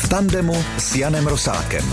V tandemu s Janem Rosákem.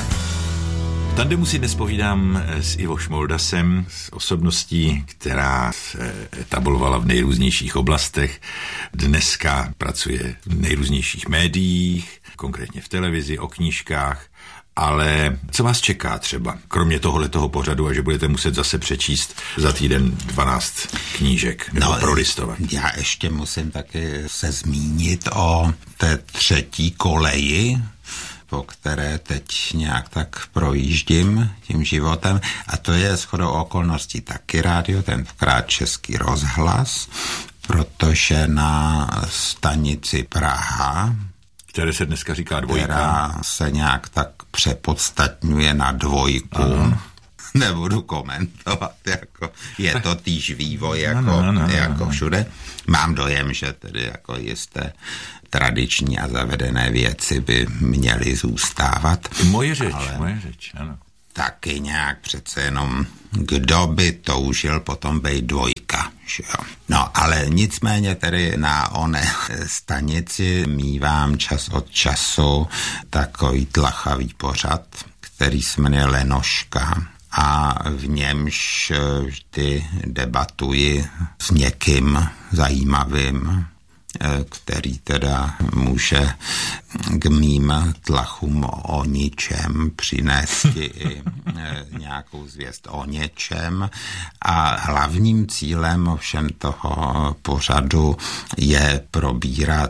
V tandemu si dnes povídám s Ivo Šmoldasem, s osobností, která se etablovala v nejrůznějších oblastech. Dneska pracuje v nejrůznějších médiích, konkrétně v televizi, o knížkách. Ale co vás čeká třeba, kromě tohoto pořadu, a že budete muset zase přečíst za týden 12 knížek nebo prolistovat? Já ještě musím taky se zmínit o té třetí koleji, po které teď nějak tak projíždím tím životem, a to je shodou okolností taky rádio, tentokrát Český rozhlas, protože na stanici Praha, které se dneska říká Dvojka, která se nějak tak přepodstatňuje na Dvojku. Ano. Nebudu komentovat, jako je to týž vývoj, jako všude. Mám dojem, že tedy jako jisté tradiční a zavedené věci by měly zůstávat. Moje řeč, ano. Taky nějak přece jenom, kdo by toužil potom být Dvojka, že jo. No, ale nicméně tedy na oné stanici mívám čas od času takový tlachavý pořad, který se jmenuje Lenoška, a v němž vždy debatuji s někým zajímavým, který teda může k mým tlachům o ničem přinést i nějakou zvěst o něčem. A hlavním cílem ovšem toho pořadu je probírat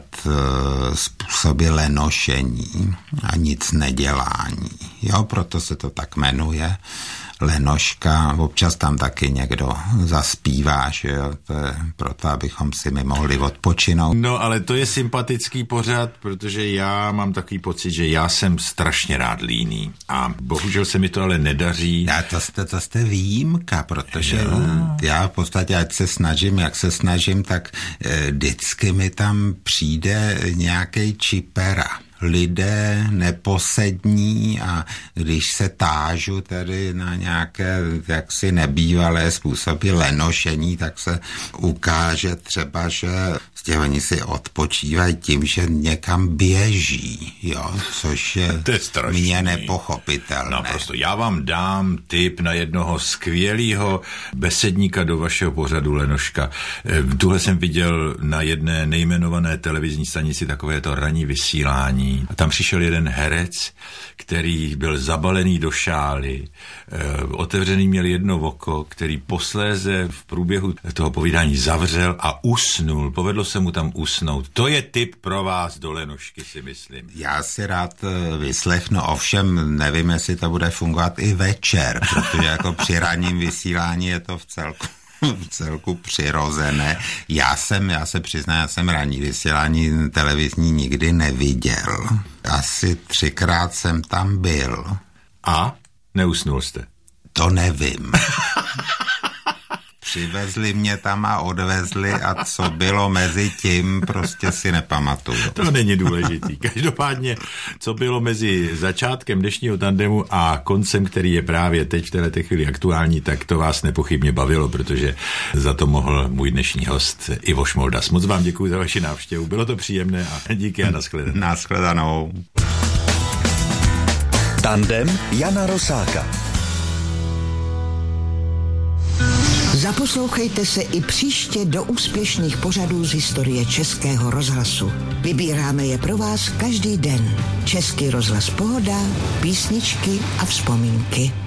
způsoby lenošení a nic nedělání. Jo, proto se to tak jmenuje. Lenoška, občas tam taky někdo zaspívá, že jo, to je proto, abychom si my mohli odpočinout. No, ale to je sympatický pořad, protože já mám takový pocit, že já jsem strašně rád líný a bohužel se mi to ale nedaří. To jste výjimka, protože já v podstatě, jak se snažím, tak vždycky mi tam přijde nějaký čipera. Lidé neposední, a když se tážu tedy na nějaké jaksi nebývalé způsoby lenošení, tak se ukáže třeba, že oni si odpočívají tím, že někam běží, jo, což je mně nepochopitelné. Naprosto. Já vám dám tip na jednoho skvělého besedníka do vašeho pořadu Lenoška. Tuhle jsem viděl na jedné nejmenované televizní stanici takovéto ranní vysílání. A tam přišel jeden herec, který byl zabalený do šály, otevřený měl jedno oko, který posléze v průběhu toho povídání zavřel a usnul. Povedlo se mu tam usnout. To je tip pro vás do Lenošky, si myslím. Já si rád vyslechnu, ovšem nevím, jestli to bude fungovat i večer, protože jako při ranním vysílání je to v celku přirozené. Já se přiznám, já jsem ranní vysílání televizní nikdy neviděl. Asi 3krát jsem tam byl. A? Neusnul jste? To nevím. Přivezli mě tam a odvezli, a co bylo mezi tím, prostě si nepamatuju. To není důležitý. Každopádně, co bylo mezi začátkem dnešního tandemu a koncem, který je právě teď v této chvíli aktuální, tak to vás nepochybně bavilo, protože za to mohl můj dnešní host Ivo Šmoldas. Moc vám děkuji za vaši návštěvu. Bylo to příjemné a díky a nashledanou. Nashledanou. Tandem Jana Rosáka. Zaposlouchejte se i příště do úspěšných pořadů z historie Českého rozhlasu. Vybíráme je pro vás každý den. Český rozhlas Pohoda, písničky a vzpomínky.